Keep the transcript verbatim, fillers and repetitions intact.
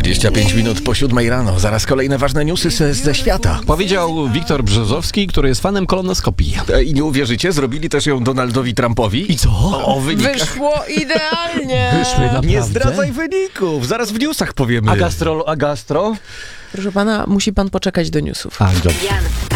dwadzieścia pięć minut po siódmej rano. Zaraz kolejne ważne newsy ze, ze świata. Powiedział Wiktor Brzozowski, który jest fanem kolonoskopii. I nie uwierzycie, zrobili też ją Donaldowi Trumpowi. I co? O, o wynikach. Wyszło idealnie. Wyszły naprawdę? Nie zdradzaj wyników, zaraz w newsach powiemy. A gastro? A gastro? Proszę pana, musi pan poczekać do newsów. A, dobrze. Jan